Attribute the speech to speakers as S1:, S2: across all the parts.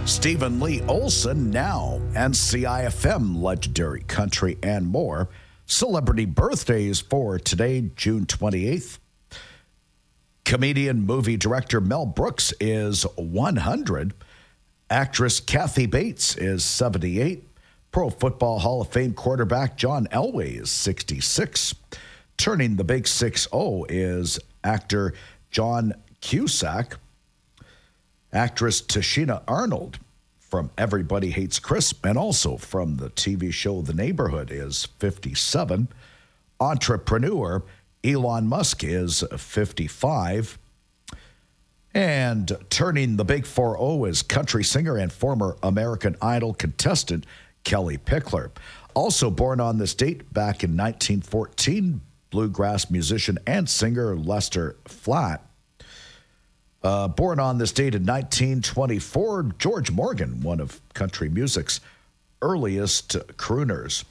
S1: Stephen Lee Olson, now NCIFM, legendary country and more. Celebrity birthdays for today, June 28th. Comedian, movie director Mel Brooks is 100. Actress Kathy Bates is 78. Pro Football Hall of Fame quarterback John Elway is 66. Turning the big 6-0 is actor John Cusack. Actress Tashina Arnold from Everybody Hates Chris and also from the TV show The Neighborhood is 57. Entrepreneur Elon Musk is 55. And turning the big 4-0 is country singer and former American Idol contestant Kelly Pickler. Also born on this date back in 1914, bluegrass musician and singer Lester Flatt. Born on this date in 1924, George Morgan, one of country music's earliest crooners.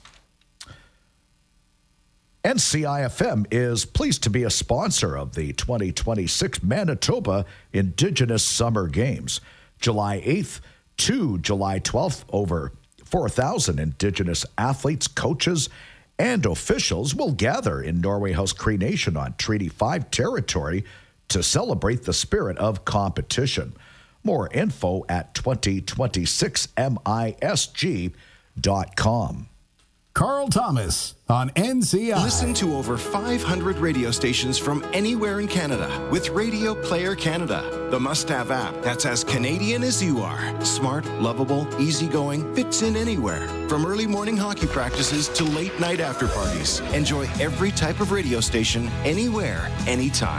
S1: NCIFM is pleased to be a sponsor of the 2026 Manitoba Indigenous Summer Games. July 8th to July 12th, over 4,000 Indigenous athletes, coaches, and officials will gather in Norway House Cree Nation on Treaty 5 territory to celebrate the spirit of competition. More info at 2026misg.com.
S2: Carl Thomas on NCI.
S3: Listen to over 500 radio stations from anywhere in Canada with Radio Player Canada, the must-have app that's as Canadian as you are. Smart, lovable, easygoing, fits in anywhere. From early morning hockey practices to late night after parties. Enjoy every type of radio station, anywhere, anytime.